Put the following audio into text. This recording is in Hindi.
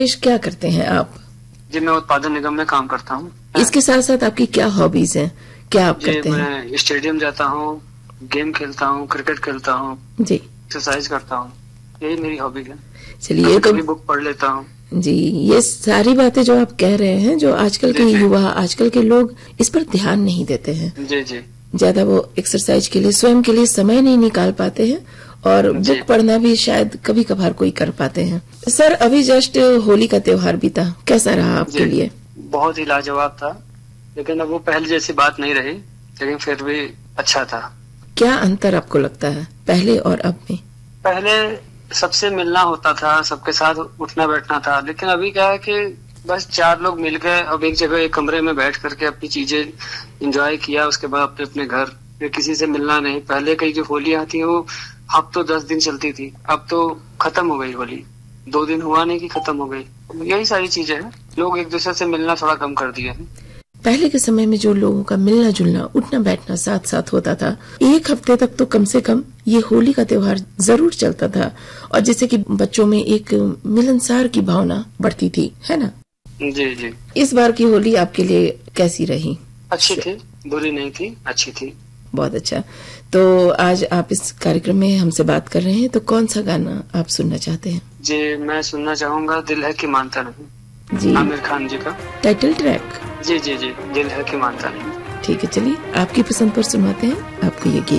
क्या करते हैं आप? जी, मैं उत्पादन निगम में काम करता हूँ। इसके साथ साथ आपकी क्या हॉबीज हैं, क्या आप करते हैं? मैं स्टेडियम जाता हूँ, गेम खेलता हूँ, क्रिकेट खेलता हूँ जी, एक्सरसाइज करता हूँ, यही मेरी हॉबी है। चलिए कभी बुक पढ़ लेता हूँ। जी, ये सारी बातें जो आप कह रहे हैं, जो आजकल के युवा, आजकल के लोग इस पर ध्यान नहीं देते हैं। जी जी, ज्यादा वो एक्सरसाइज के लिए, स्वयं के लिए समय नहीं निकाल पाते हैं, और बुक पढ़ना भी शायद कभी कभार कोई कर पाते हैं। सर, अभी जस्ट होली का त्योहार बीता, कैसा रहा आपके लिए? बहुत ही लाजवाब था, लेकिन अब वो पहले जैसी बात नहीं रही, लेकिन फिर भी अच्छा था। क्या अंतर आपको लगता है पहले और अब में? पहले सबसे मिलना होता था, सबके साथ उठना बैठना था, लेकिन अभी क्या है कि बस 4 लोग मिल गए, अब एक जगह एक कमरे में बैठ करके अपनी चीजें एंजॉय किया, उसके बाद अपने अपने घर, फिर किसी से मिलना नहीं। पहले की जो होलियां थी वो हफ्तों 10 दिन चलती थी, अब तो खत्म हो गई होली, 2 दिन हुआ नहीं कि खत्म हो गई। यही सारी चीजें हैं, लोग एक दूसरे से मिलना थोड़ा कम कर दिए हैं। पहले के समय में जो लोगों का मिलना जुलना, उठना बैठना साथ साथ होता था, 1 हफ्ते तक तो कम से कम ये होली का त्योहार जरूर चलता था, और जिससे कि बच्चों में एक मिलनसार की भावना बढ़ती थी, है ना? जी जी। इस बार की होली आपके लिए कैसी रही? अच्छी थी, बुरी नहीं थी, अच्छी थी। बहुत अच्छा। तो आज आप इस कार्यक्रम में हमसे बात कर रहे हैं, तो कौन सा गाना आप सुनना चाहते हैं? जी, मैं सुनना चाहूंगा दिल है कि मानता नहीं, जी, आमिर खान जी का टाइटल ट्रैक। जी जी जी, दिल है कि मानता नहीं। ठीक है, चलिए आपकी पसंद पर सुनवाते हैं आपको ये गीत।